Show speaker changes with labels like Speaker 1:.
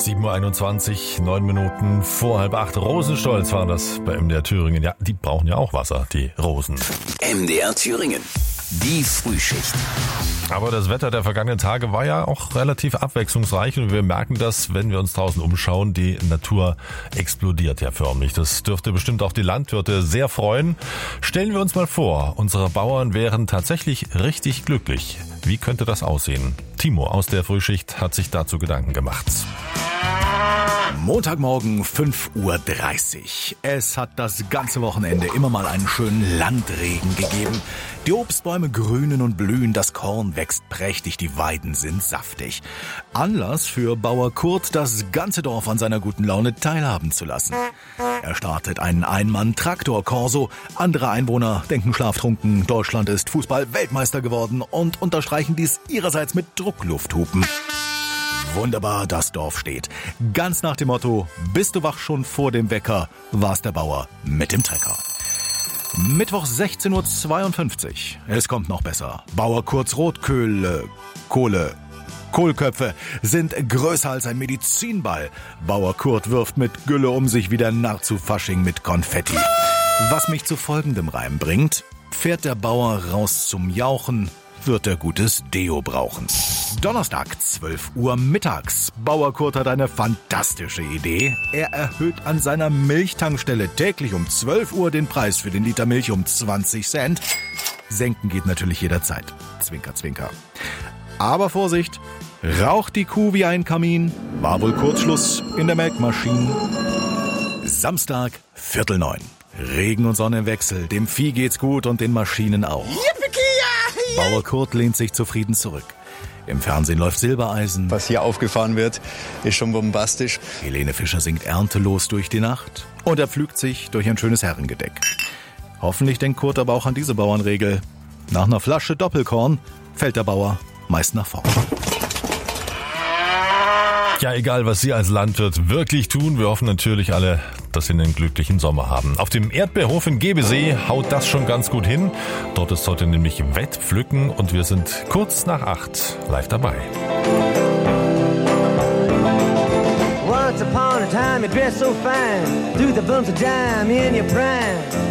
Speaker 1: 7:21 Uhr, 9 Minuten vor 7:30. Rosenstolz war das bei MDR Thüringen. Ja, die brauchen ja auch Wasser, die Rosen.
Speaker 2: MDR Thüringen, die Frühschicht.
Speaker 1: Aber das Wetter der vergangenen Tage war ja auch relativ abwechslungsreich und wir merken das, wenn wir uns draußen umschauen. Die Natur explodiert ja förmlich. Das dürfte bestimmt auch die Landwirte sehr freuen. Stellen wir uns mal vor, unsere Bauern wären tatsächlich richtig glücklich. Wie könnte das aussehen? Timo aus der Frühschicht hat sich dazu Gedanken gemacht.
Speaker 3: Montagmorgen 5:30 Uhr. Es hat das ganze Wochenende immer mal einen schönen Landregen gegeben. Die Obstbäume grünen und blühen, das Korn wächst prächtig, die Weiden sind saftig. Anlass für Bauer Kurt, das ganze Dorf an seiner guten Laune teilhaben zu lassen. Er startet einen Ein-Mann-Traktor-Korso. Andere Einwohner denken schlaftrunken, Deutschland ist Fußball-Weltmeister geworden und unterstreichen dies ihrerseits mit Drucklufthupen. Wunderbar, das Dorf steht. Ganz nach dem Motto, bist du wach schon vor dem Wecker, war's der Bauer mit dem Trecker. Mittwoch 16:52 Uhr. Es kommt noch besser. Bauer Kurts Kohlköpfe sind größer als ein Medizinball. Bauer Kurt wirft mit Gülle um sich wie der Narr zu Fasching mit Konfetti. Was mich zu folgendem Reim bringt: Fährt der Bauer raus zum Jauchen, wird er gutes Deo brauchen. Donnerstag, 12 Uhr mittags. Bauer Kurt hat eine fantastische Idee. Er erhöht an seiner Milchtankstelle täglich um 12 Uhr den Preis für den Liter Milch um 20 Cent. Senken geht natürlich jederzeit. Zwinker, zwinker. Aber Vorsicht, raucht die Kuh wie ein Kamin, war wohl Kurzschluss in der Melkmaschine. Samstag, 8:45. Regen und Sonne im Wechsel. Dem Vieh geht's gut und den Maschinen auch. Bauer Kurt lehnt sich zufrieden zurück. Im Fernsehen läuft Silbereisen.
Speaker 4: Was hier aufgefahren wird, ist schon bombastisch.
Speaker 3: Helene Fischer singt erntelos durch die Nacht. Und er pflügt sich durch ein schönes Herrengedeck. Hoffentlich denkt Kurt aber auch an diese Bauernregel. Nach einer Flasche Doppelkorn fällt der Bauer meist nach vorn.
Speaker 1: Ja, egal, was Sie als Landwirt wirklich tun, wir hoffen natürlich alle, dass Sie einen glücklichen Sommer haben. Auf dem Erdbeerhof in Gebesee haut das schon ganz gut hin. Dort ist heute nämlich Wettpflücken und wir sind kurz nach 8 live dabei.
Speaker 5: Once upon a time you dressed so fine, threw the bumps of dime in your prime.